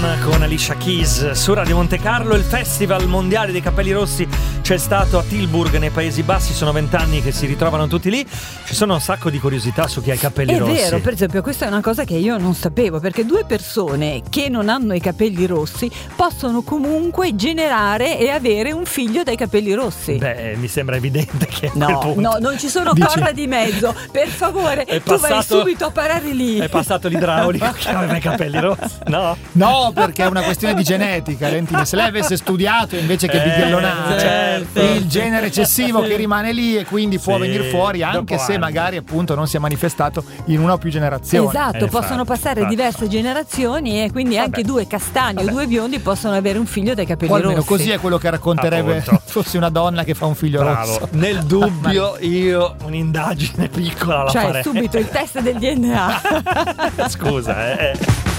con Alicia Keys su Radio Monte Carlo. Il Festival Mondiale dei Capelli Rossi c'è stato a Tilburg nei Paesi Bassi, sono 20 anni che si ritrovano tutti lì. Ci sono un sacco di curiosità su chi ha i capelli rossi. È vero, per esempio questa è una cosa che io non sapevo, perché due persone che non hanno i capelli rossi possono comunque generare e avere un figlio dai capelli rossi. Beh, mi sembra evidente che a quel No, punto no, non ci sono corna di mezzo, per favore, tu vai subito a parare lì. È passato l'idraulico che aveva i capelli rossi, no? No, perché è una questione di genetica, Valentina. Se lei avesse studiato invece che bighellonare, certo. il genere eccessivo che rimane lì e quindi può Sì, venire fuori anche dopo se anni. magari appunto non si è manifestato in una o più generazioni. Esatto, possono infatti, passare diverse generazioni e quindi anche due castani o due biondi possono avere un figlio dai capelli O almeno rossi. così è quello che racconterebbe Appunto. fossi una donna che fa un figlio Bravo. rosso. Nel dubbio io un'indagine piccola la Cioè farei. subito il test del DNA. Scusa,